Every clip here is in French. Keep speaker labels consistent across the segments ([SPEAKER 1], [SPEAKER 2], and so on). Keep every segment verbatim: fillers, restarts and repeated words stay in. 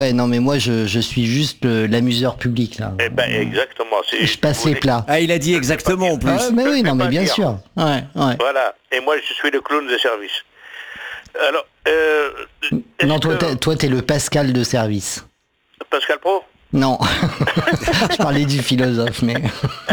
[SPEAKER 1] Ouais, non, mais moi, je, je suis juste le- l'amuseur public, là.
[SPEAKER 2] Eh ben, exactement. C'est,
[SPEAKER 1] Je passe les
[SPEAKER 2] voulais-
[SPEAKER 1] plats.
[SPEAKER 3] Ah, il a dit exactement en plus.
[SPEAKER 1] Ah, mais
[SPEAKER 2] Je
[SPEAKER 1] oui,
[SPEAKER 2] vais
[SPEAKER 1] non, mais
[SPEAKER 2] pas
[SPEAKER 1] bien
[SPEAKER 2] dire.
[SPEAKER 1] sûr. Ouais, ouais.
[SPEAKER 2] Voilà. Et moi, je suis le clown de service. Alors, euh, est-ce
[SPEAKER 1] Non, toi,
[SPEAKER 2] que-
[SPEAKER 1] t'es, toi, t'es le Pascal de service.
[SPEAKER 2] Pascal Pro.
[SPEAKER 1] Non. Je parlais du philosophe, mais...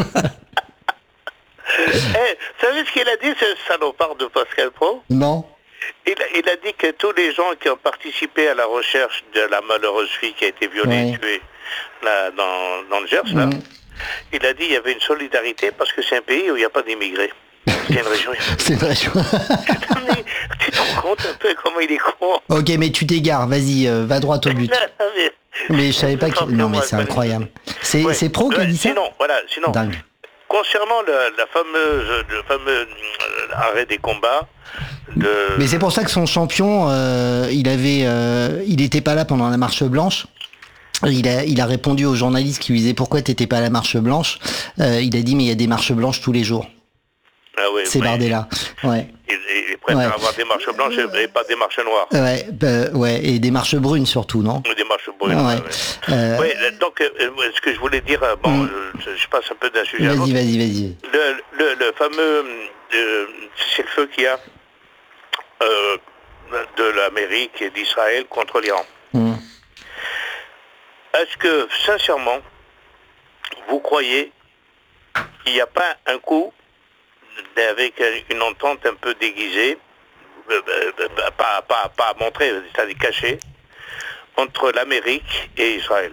[SPEAKER 2] Eh, vous savez ce qu'il a dit, ce salopard de Pascal Pro?
[SPEAKER 1] Non.
[SPEAKER 2] il a, il a dit que tous les gens qui ont participé à la recherche de la malheureuse fille qui a été violée
[SPEAKER 1] Ouais.
[SPEAKER 2] et tuée là, dans, dans le Gers, là,
[SPEAKER 1] Mhm.
[SPEAKER 2] il a dit qu'il y avait une solidarité parce que c'est un pays où il n'y a pas d'immigrés. C'est une région.
[SPEAKER 1] C'est vrai. je-
[SPEAKER 2] Non, mais tu te rends compte un peu comment il est con?
[SPEAKER 1] Ok, mais tu t'égares, vas-y, euh, va droit au but.
[SPEAKER 2] Non, mais-
[SPEAKER 1] Mais je savais pas que... Non, mais c'est incroyable. C'est,
[SPEAKER 2] Ouais.
[SPEAKER 1] c'est Pro qui a
[SPEAKER 2] Ouais,
[SPEAKER 1] dit ça?
[SPEAKER 2] Sinon, voilà, sinon,
[SPEAKER 1] Dingue.
[SPEAKER 2] concernant le, la fameuse, le fameux euh, arrêt des combats, de...
[SPEAKER 1] Mais c'est pour ça que son champion, euh, il avait, euh, il était pas là pendant la marche blanche. Il a, il a répondu aux journalistes qui lui disaient pourquoi t'étais pas à la marche blanche. Euh, il a dit mais il y a des marches blanches tous les jours.
[SPEAKER 2] Ah oui,
[SPEAKER 1] C'est
[SPEAKER 2] oui.
[SPEAKER 1] Bardella. Ouais.
[SPEAKER 2] Il, il préfère
[SPEAKER 1] Ouais.
[SPEAKER 2] avoir des marches blanches et pas des marches noires.
[SPEAKER 1] Ouais, bah, ouais, et des marches brunes surtout, non?
[SPEAKER 2] Des marches brunes.
[SPEAKER 1] Ouais.
[SPEAKER 2] ouais, ouais.
[SPEAKER 1] Euh,
[SPEAKER 2] Oui, donc, euh, euh, ce que je voulais dire, euh, bon,
[SPEAKER 1] Mm.
[SPEAKER 2] euh, je, je passe un peu d'un sujet à
[SPEAKER 1] Vas-y,
[SPEAKER 2] l'autre.
[SPEAKER 1] vas-y, vas-y.
[SPEAKER 2] Le, le, le fameux euh, cessez-le-feu qu'il y a euh, de l'Amérique et d'Israël contre l'Iran.
[SPEAKER 1] Mm.
[SPEAKER 2] Est-ce que, sincèrement, vous croyez qu'il n'y a pas un coup avec une entente un peu déguisée, euh, euh, pas, pas, pas à montrer, c'est-à-dire cachée, entre l'Amérique et Israël?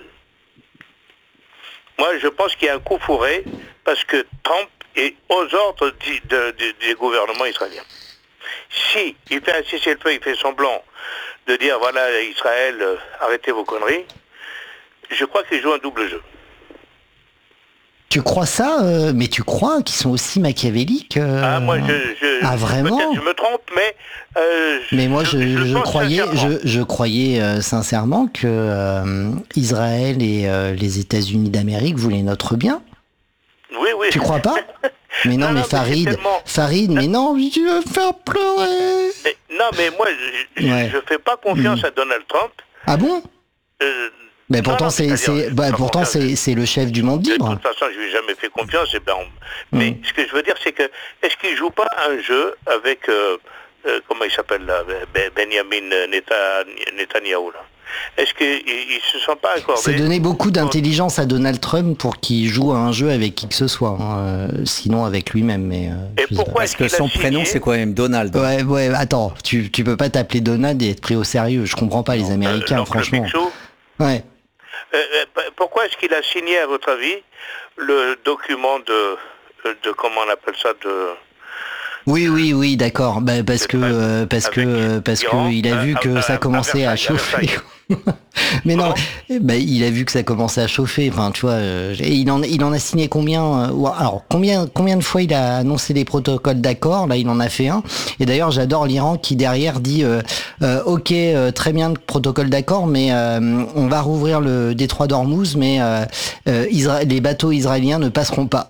[SPEAKER 2] Moi, je pense qu'il y a un coup fourré parce que Trump est aux ordres du, de- du- du gouvernement israélien. Si il fait un cessez-le-feu, il fait semblant de dire voilà Israël, euh, arrêtez vos conneries, je crois qu'il joue un double jeu.
[SPEAKER 1] Tu crois ça euh, Mais tu crois qu'ils sont aussi machiavéliques euh,
[SPEAKER 2] Ah, moi, je, je,
[SPEAKER 1] Ah, vraiment?
[SPEAKER 2] peut-être je me trompe, mais euh,
[SPEAKER 1] Mais moi, je,
[SPEAKER 2] le
[SPEAKER 1] je
[SPEAKER 2] pense
[SPEAKER 1] croyais,
[SPEAKER 2] sincèrement.
[SPEAKER 1] je, je croyais euh, sincèrement que euh, Israël et euh, les États-Unis d'Amérique voulaient notre bien.
[SPEAKER 2] Oui, oui.
[SPEAKER 1] Tu crois pas? Mais non,
[SPEAKER 2] Non,
[SPEAKER 1] mais
[SPEAKER 2] non, mais c'est
[SPEAKER 1] Farid,
[SPEAKER 2] tellement-
[SPEAKER 1] Farid, mais non, tu vas me faire pleurer.
[SPEAKER 2] Mais- non, mais moi, je ne
[SPEAKER 1] Ouais.
[SPEAKER 2] fais pas confiance
[SPEAKER 1] Mm.
[SPEAKER 2] à Donald Trump.
[SPEAKER 1] Ah bon?
[SPEAKER 2] Euh,
[SPEAKER 1] Mais
[SPEAKER 2] non,
[SPEAKER 1] pourtant,
[SPEAKER 2] non,
[SPEAKER 1] c'est,
[SPEAKER 2] c'est-à-dire,
[SPEAKER 1] c'est, bah,
[SPEAKER 2] pas
[SPEAKER 1] pourtant,
[SPEAKER 2] confiance.
[SPEAKER 1] c'est, c'est le chef du monde
[SPEAKER 2] De
[SPEAKER 1] libre.
[SPEAKER 2] toute façon, je lui ai jamais fait confiance. Et ben, on- Mais
[SPEAKER 1] Mm.
[SPEAKER 2] ce que je veux dire, c'est que est-ce qu'il joue pas un jeu avec euh, euh, comment il s'appelle là, Ben- Benjamin Neta- Netanyahou là? Est-ce qu'ils ne se sont pas accordés?
[SPEAKER 1] C'est donner beaucoup d'intelligence à Donald Trump pour qu'il joue à un jeu avec qui que ce soit. hein. Euh, sinon, avec lui-même. Mais, euh,
[SPEAKER 2] Et
[SPEAKER 1] je sais
[SPEAKER 2] pourquoi
[SPEAKER 1] pas.
[SPEAKER 3] Parce que
[SPEAKER 2] est-ce qu'il
[SPEAKER 3] son
[SPEAKER 2] a
[SPEAKER 3] prénom,
[SPEAKER 2] signé
[SPEAKER 3] c'est quand même Donald.
[SPEAKER 1] Ouais, ouais, attends, tu, tu peux pas t'appeler Donald et être pris au sérieux. Je comprends pas les Américains,
[SPEAKER 2] Euh, donc, le
[SPEAKER 1] franchement.
[SPEAKER 2] Picsou,
[SPEAKER 1] Ouais.
[SPEAKER 2] euh, euh, p- pourquoi est-ce qu'il a signé, à votre avis, le document de, de comment on appelle ça, de...
[SPEAKER 1] Oui, oui, oui, d'accord. Bah, parce que, euh, parce que,
[SPEAKER 2] Avec
[SPEAKER 1] euh, parce
[SPEAKER 2] l'Iran,
[SPEAKER 1] que il a
[SPEAKER 2] euh,
[SPEAKER 1] vu que
[SPEAKER 2] à-
[SPEAKER 1] ça
[SPEAKER 2] à
[SPEAKER 1] commençait à
[SPEAKER 2] Versailles, à
[SPEAKER 1] chauffer.
[SPEAKER 2] Versailles.
[SPEAKER 1] Mais non,
[SPEAKER 2] Comment
[SPEAKER 1] eh ben, il a vu que ça commençait à chauffer. Enfin, tu vois, euh, et il en, il en a signé combien euh, ou- Alors, combien, combien de fois il a annoncé des protocoles d'accord? Là, il en a fait un. Et d'ailleurs, j'adore l'Iran qui derrière dit, euh, euh, ok, euh, très bien le protocole d'accord, mais euh, on va rouvrir le détroit d'Ormuz, mais euh, euh, Isra- les bateaux israéliens ne passeront pas.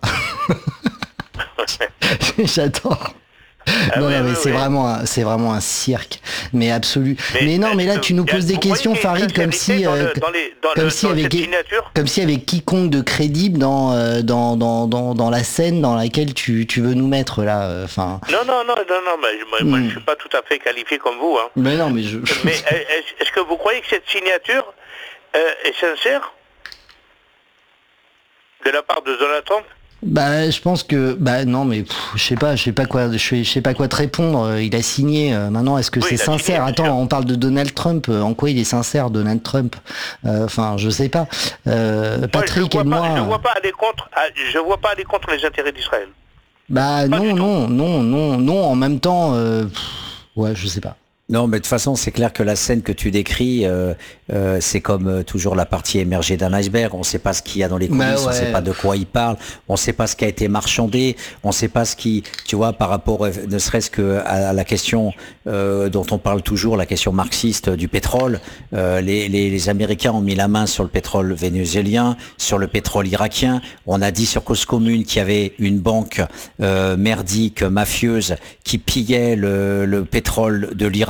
[SPEAKER 1] J'adore.
[SPEAKER 2] Ah
[SPEAKER 1] non,
[SPEAKER 2] oui,
[SPEAKER 1] non, mais
[SPEAKER 2] oui,
[SPEAKER 1] c'est
[SPEAKER 2] oui.
[SPEAKER 1] vraiment, un- c'est vraiment un cirque, mais absolu. Mais,
[SPEAKER 2] Mais
[SPEAKER 1] non, mais là,
[SPEAKER 2] est-ce
[SPEAKER 1] tu nous
[SPEAKER 2] que-
[SPEAKER 1] poses des
[SPEAKER 2] vous voyez
[SPEAKER 1] questions,
[SPEAKER 2] qu'il y a une
[SPEAKER 1] Farid, comme
[SPEAKER 2] sincérité
[SPEAKER 1] si,
[SPEAKER 2] dans
[SPEAKER 1] euh,
[SPEAKER 2] le- dans les- dans
[SPEAKER 1] comme
[SPEAKER 2] le-
[SPEAKER 1] si
[SPEAKER 2] dans
[SPEAKER 1] avec,
[SPEAKER 2] cette signature
[SPEAKER 1] comme si avec quiconque de crédible dans, euh, dans, dans, dans, dans la scène dans laquelle tu, tu veux nous mettre là. euh, Enfin.
[SPEAKER 2] Non, non, non, non, non, mais moi, moi,
[SPEAKER 1] Hmm.
[SPEAKER 2] je suis pas tout à fait qualifié comme vous. Hein.
[SPEAKER 1] Mais non, mais je.
[SPEAKER 2] Mais est-ce est-ce que vous croyez que cette signature euh, est sincère de la part de Donald Trump?
[SPEAKER 1] Bah, je pense que, bah non, mais pff, je sais pas, je sais pas quoi, je sais, je sais pas quoi te répondre. Euh, Il a signé. euh, maintenant, est-ce que
[SPEAKER 2] Oui,
[SPEAKER 1] c'est
[SPEAKER 2] il a
[SPEAKER 1] sincère?
[SPEAKER 2] signé, bien
[SPEAKER 1] Attends,
[SPEAKER 2] sûr.
[SPEAKER 1] on parle de Donald Trump. euh, En quoi il est sincère, Donald Trump? Euh, Enfin, je sais pas. Euh,
[SPEAKER 2] Moi,
[SPEAKER 1] Patrick,
[SPEAKER 2] je ne vois,
[SPEAKER 1] aide-moi.
[SPEAKER 2] pas- je vois pas aller contre, ah, je vois pas aller contre les intérêts d'Israël.
[SPEAKER 1] Bah
[SPEAKER 2] Pas du
[SPEAKER 1] non,
[SPEAKER 2] tout.
[SPEAKER 1] non, non, non, non. En même temps, euh, pff, ouais, je sais pas.
[SPEAKER 3] Non, mais de toute façon, c'est clair que la scène que tu décris, euh, euh, c'est comme euh, toujours la partie émergée d'un iceberg. On ne sait pas ce qu'il y a dans les coulisses,
[SPEAKER 1] Bah
[SPEAKER 3] on ne
[SPEAKER 1] ouais.
[SPEAKER 3] sait pas de quoi il parle, on ne sait pas ce qui a été marchandé, on ne sait pas ce qui, tu vois, par rapport, euh, ne serait-ce que à la question euh, dont on parle toujours, la question marxiste du pétrole. Euh, les, les, les Américains ont mis la main sur le pétrole vénézuélien, sur le pétrole irakien. On a dit sur Cause Commune qu'il y avait une banque euh, merdique, mafieuse, qui pillait le, le pétrole de l'Irak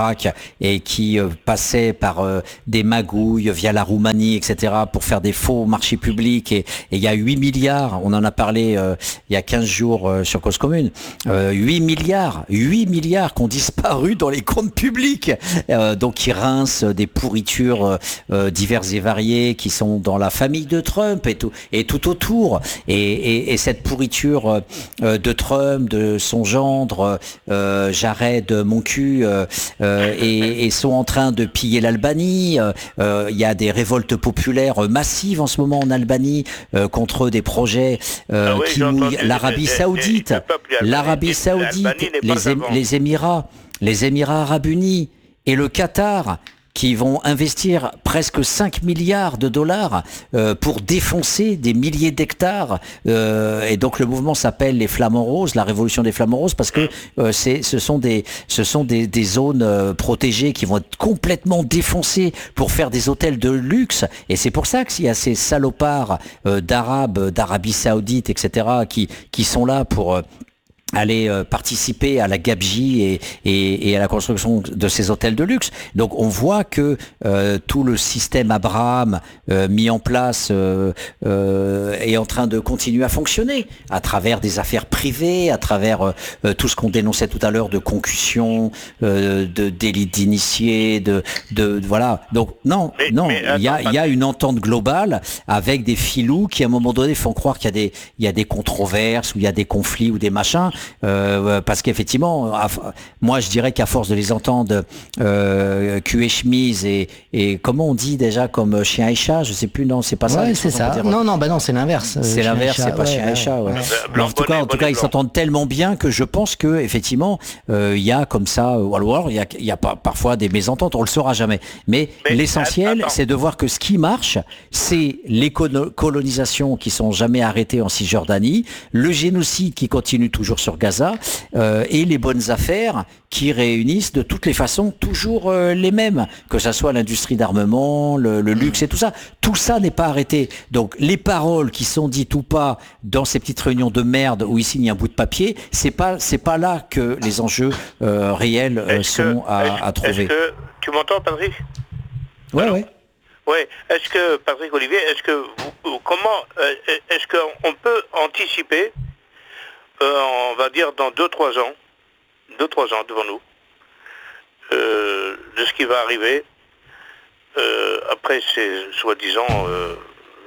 [SPEAKER 3] Irak et qui euh, passaient par euh, des magouilles via la Roumanie, et cetera, pour faire des faux marchés publics. Et il y a huit milliards, on en a parlé euh, il y a quinze jours euh, sur Cause Commune, euh, huit milliards, huit milliards qui ont disparu dans les comptes publics, euh, donc qui rincent des pourritures euh, diverses et variées qui sont dans la famille de Trump et tout, et tout autour. Et, et, et cette pourriture euh, de Trump, de son gendre, euh, Jared, mon cul, euh, euh, et, et sont en train de piller l'Albanie. Euh, euh, il y a des révoltes populaires massives en ce moment en Albanie euh, contre des projets euh,
[SPEAKER 2] ah oui,
[SPEAKER 3] qui mouillent l'Arabie Saoudite, l'Arabie Saoudite, les, Ém- les Émirats, les Émirats Arabes Unis et le Qatar, qui vont investir presque cinq milliards de dollars euh, pour défoncer des milliers d'hectares. Euh, et donc le mouvement s'appelle les Flamants Roses, la révolution des Flamants Roses, parce que euh, c'est, ce sont des, ce sont des, des zones euh, protégées qui vont être complètement défoncées pour faire des hôtels de luxe. Et c'est pour ça qu'il y a ces salopards euh, d'Arabes, d'Arabie Saoudite, et cetera, qui, qui sont là pour... Euh, aller euh, participer à la gabegie et, et, et à la construction de ces hôtels de luxe. Donc on voit que euh, tout le système Abraham euh, mis en place euh, euh, est en train de continuer à fonctionner à travers des affaires privées, à travers euh, tout ce qu'on dénonçait tout à l'heure de concussion, euh, de délit d'initié, de, de, de voilà. Donc non,
[SPEAKER 2] mais,
[SPEAKER 3] non,
[SPEAKER 2] mais,
[SPEAKER 3] il y a,
[SPEAKER 2] attends,
[SPEAKER 3] il y a une entente globale avec des filous qui à un moment donné font croire qu'il y a des, il y a des controverses ou il y a des conflits ou des machins. Euh, parce qu'effectivement, à, moi je dirais qu'à force de les entendre euh, cul et chemise et, et comment on dit déjà comme chien et chat, je sais plus, non c'est pas ça.
[SPEAKER 1] Ouais, c'est ça. Non, non, bah non, c'est l'inverse.
[SPEAKER 3] C'est
[SPEAKER 1] euh,
[SPEAKER 3] l'inverse,
[SPEAKER 1] chien et
[SPEAKER 3] c'est pas
[SPEAKER 1] ouais,
[SPEAKER 3] chien
[SPEAKER 1] ouais.
[SPEAKER 3] et chat. Ouais.
[SPEAKER 2] Ouais.
[SPEAKER 3] Mais en tout cas, en tout cas, ils s'entendent tellement bien que je pense que effectivement, il euh, y a comme ça, ou alors il y a, y a pas, parfois des mésententes, on le saura jamais. Mais, Mais l'essentiel, attends. c'est de voir que ce qui marche, c'est les colonisations qui sont jamais arrêtées en Cisjordanie, le génocide qui continue toujours sur Gaza. Euh, et les bonnes affaires qui réunissent de toutes les façons toujours euh, les mêmes, que ça soit l'industrie d'armement, le, le luxe et tout ça. Tout ça n'est pas arrêté. Donc les paroles qui sont dites ou pas dans ces petites réunions de merde où il signe un bout de papier, c'est pas c'est pas là que les enjeux euh, réels euh, sont
[SPEAKER 2] que,
[SPEAKER 3] à, à trouver.
[SPEAKER 2] Est-ce que tu m'entends, Patrick?
[SPEAKER 3] Ouais, Alors, ouais.
[SPEAKER 2] Ouais. Est-ce que Patrick Olivier, est-ce que vous, comment euh, est-ce qu'on peut anticiper? Euh, on va dire dans deux trois ans, deux trois ans devant nous, euh, de ce qui va arriver euh, après ces soi-disant euh,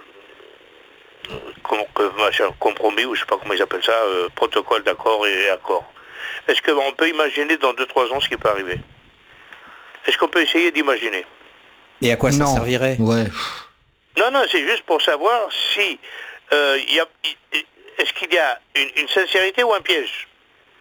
[SPEAKER 2] com- machin, compromis, ou je sais pas comment ils appellent ça, euh, protocole d'accord et accord. Est-ce qu'on peut imaginer dans deux trois ans ce qui peut arriver? Est-ce qu'on peut essayer d'imaginer?
[SPEAKER 3] Et à quoi ça
[SPEAKER 1] non.
[SPEAKER 3] servirait?
[SPEAKER 1] Ouais.
[SPEAKER 2] Non, non, c'est juste pour savoir si euh, y a... Y, est-ce qu'il y a une, une sincérité ou un piège?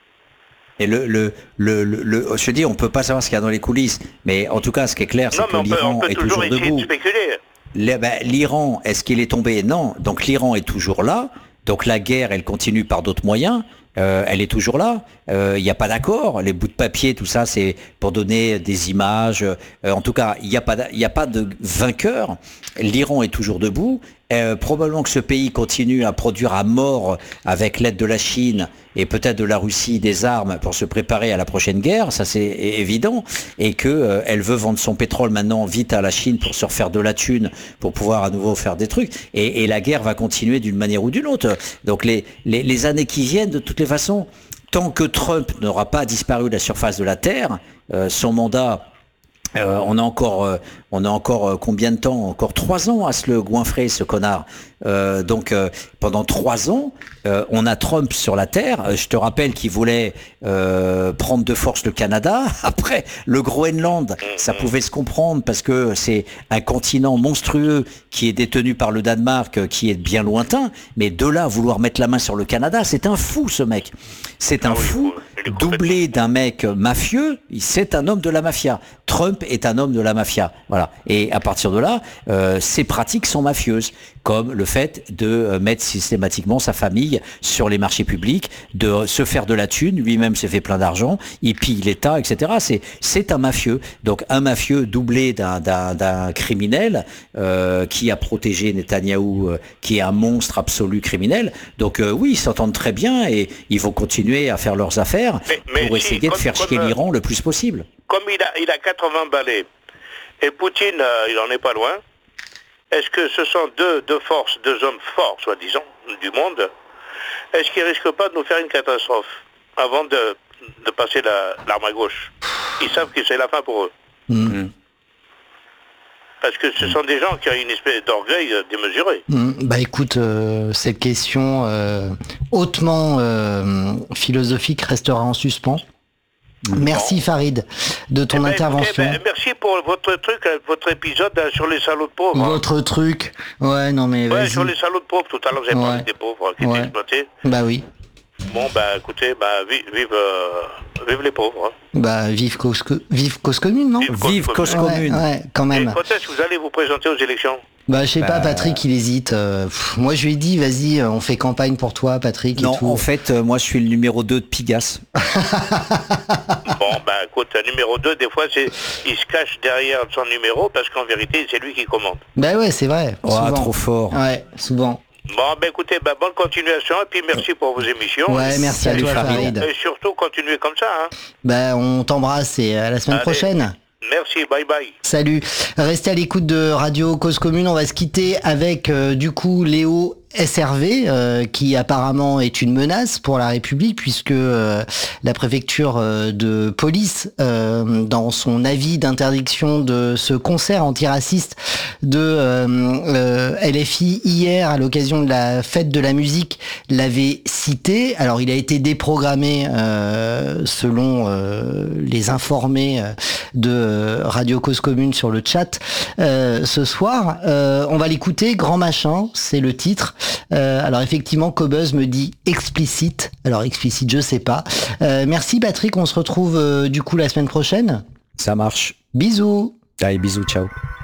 [SPEAKER 3] Et le, le, le, le, le, je te dis, on peut pas savoir ce qu'il y a dans les coulisses, mais en tout cas, ce qui est clair, c'est
[SPEAKER 2] non,
[SPEAKER 3] que
[SPEAKER 2] on
[SPEAKER 3] l'Iran
[SPEAKER 2] peut, on peut
[SPEAKER 3] est toujours, toujours debout.
[SPEAKER 2] De spéculer.
[SPEAKER 3] Le, ben, L'Iran, est-ce qu'il est tombé? Non. Donc l'Iran est toujours là. Donc la guerre, elle continue par d'autres moyens. Euh, elle est toujours là. Il euh, n'y a pas d'accord. Les bouts de papier, tout ça, c'est pour donner des images. Euh, en tout cas, il n'y a pas, il n'y a pas de vainqueur. L'Iran est toujours debout. Euh, probablement que ce pays continue à produire à mort avec l'aide de la Chine et peut-être de la Russie des armes pour se préparer à la prochaine guerre, ça c'est évident, et que euh, elle veut vendre son pétrole maintenant vite à la Chine pour se refaire de la thune, pour pouvoir à nouveau faire des trucs, et, et la guerre va continuer d'une manière ou d'une autre. Donc les, les, les années qui viennent, de toutes les façons, tant que Trump n'aura pas disparu de la surface de la Terre, euh, son mandat... Euh, on a encore, euh, on a encore euh, combien de temps? Encore trois ans à se le goinfrer, ce connard. Euh, donc euh, pendant trois ans, euh, on a Trump sur la terre. Euh, je te rappelle qu'il voulait euh, prendre de force le Canada. Après, le Groenland, ça pouvait se comprendre parce que c'est un continent monstrueux qui est détenu par le Danemark, euh, qui est bien lointain. Mais de là à vouloir mettre la main sur le Canada, c'est un fou, ce mec. C'est un
[SPEAKER 2] ah oui,
[SPEAKER 3] fou. Doublé d'un mec mafieux, c'est un homme de la mafia. Trump est un homme de la mafia. Voilà. Et à partir de là, euh, ses pratiques sont mafieuses, comme le fait de mettre systématiquement sa famille sur les marchés publics, de se faire de la thune, lui-même s'est fait plein d'argent, il pille l'État, et cetera. C'est, c'est un mafieux. Donc un mafieux doublé d'un, d'un, d'un criminel euh, qui a protégé Netanyahou, euh, qui est un monstre absolu criminel. Donc euh, oui, ils s'entendent très bien et ils vont continuer à faire leurs affaires. faire
[SPEAKER 2] mais, mais
[SPEAKER 3] pour
[SPEAKER 2] si,
[SPEAKER 3] essayer
[SPEAKER 2] comme,
[SPEAKER 3] de faire
[SPEAKER 2] comme,
[SPEAKER 3] chier l'Iran le plus possible.
[SPEAKER 2] Comme il a, il a quatre-vingts balais, et Poutine, euh, il en est pas loin, est-ce que ce sont deux, deux forces, deux hommes forts, soi-disant, du monde, est-ce qu'ils risquent pas de nous faire une catastrophe avant de, de passer la, l'arme à gauche? Ils savent que c'est la fin pour eux.
[SPEAKER 1] Mmh.
[SPEAKER 2] Parce que ce sont des gens qui ont une espèce d'orgueil euh, démesuré.
[SPEAKER 1] Mmh. Bah écoute, euh, cette question euh, hautement euh, philosophique restera en suspens. Merci bon. Farid de ton
[SPEAKER 2] eh ben,
[SPEAKER 1] intervention.
[SPEAKER 2] Écoutez, ben, merci pour votre truc, votre épisode hein, sur les salauds de pauvres.
[SPEAKER 1] Votre hein. truc, ouais non mais
[SPEAKER 2] ouais
[SPEAKER 1] vas-y.
[SPEAKER 2] Sur les salauds de pauvres. Tout à l'heure j'ai ouais. parlé des pauvres qui ouais. étaient exploités.
[SPEAKER 1] Bah oui.
[SPEAKER 2] Bon bah écoutez, bah vive, vive, euh, vive les pauvres. Hein.
[SPEAKER 1] Bah vive cause, vive cause commune, non?
[SPEAKER 3] Vive cause, vive cause commune.
[SPEAKER 1] Ouais, ouais, quand même.
[SPEAKER 2] Et quand est-ce que vous allez vous présenter aux élections?
[SPEAKER 1] Bah je sais bah... pas, Patrick il hésite. Euh, pff, moi je lui ai dit vas-y, on fait campagne pour toi, Patrick.
[SPEAKER 3] Non,
[SPEAKER 1] et tout.
[SPEAKER 3] En fait, euh, moi je suis le numéro deux de Pigasse.
[SPEAKER 2] Bon bah écoute, le numéro deux, des fois c'est, il se cache derrière son numéro parce qu'en vérité c'est lui qui commande.
[SPEAKER 1] Bah ouais c'est vrai.
[SPEAKER 3] Oh,
[SPEAKER 1] souvent.
[SPEAKER 3] Trop fort.
[SPEAKER 1] Ouais, souvent.
[SPEAKER 2] Bon, ben écoutez, ben, bonne continuation et puis merci pour vos émissions.
[SPEAKER 1] Ouais, merci Salut, à toi, Farid.
[SPEAKER 2] Et surtout, continuez comme ça. Hein.
[SPEAKER 1] Ben, on t'embrasse et à la semaine Allez. prochaine.
[SPEAKER 2] Merci, bye bye.
[SPEAKER 1] Salut. Restez à l'écoute de Radio Cause Commune. On va se quitter avec, euh, du coup, Léo S R V, euh, qui apparemment est une menace pour la République, puisque euh, la préfecture euh, de police, euh, dans son avis d'interdiction de ce concert antiraciste de euh, euh, L F I hier à l'occasion de la fête de la musique, l'avait cité. Alors il a été déprogrammé euh, selon euh, les informés de Radio Cause Commune sur le chat euh, ce soir. Euh, on va l'écouter, Grand Machin, c'est le titre. Euh, alors effectivement, Cobuzz me dit explicite. Alors explicite, je sais pas. Euh, merci Patrick, on se retrouve euh, du coup la semaine prochaine.
[SPEAKER 3] Ça marche.
[SPEAKER 1] Bisous.
[SPEAKER 3] Allez, bisous, ciao.